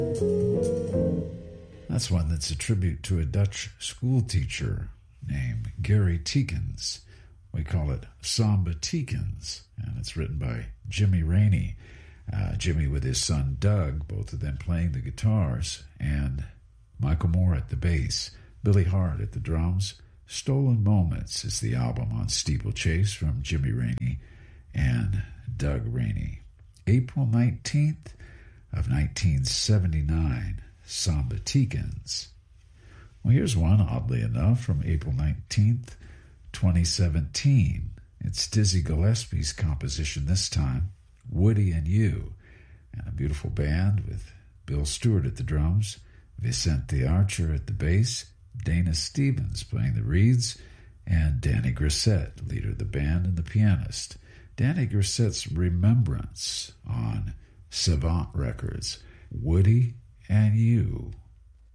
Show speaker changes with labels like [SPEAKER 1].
[SPEAKER 1] That's one that's a tribute to a Dutch school teacher named Gary Teekens. We call it Samba Teekens, and it's written by Jimmy Rainey. Jimmy with his son Doug, both of them playing the guitars, and Michael Moore at the bass, Billy Hart at the drums. Stolen Moments is the album on Steeplechase from Jimmy Rainey and Doug Rainey. April 19th of 1979, Samba Teekens. Well, here's one, oddly enough, from April 19th, 2017. It's Dizzy Gillespie's composition this time, Woody and You, and a beautiful band with Bill Stewart at the drums, Vicente Archer at the bass, Dana Stevens playing the reeds, and Danny Grissett, leader of the band and the pianist. Danny Grissett's remembrance on Savant Records, Woody and You.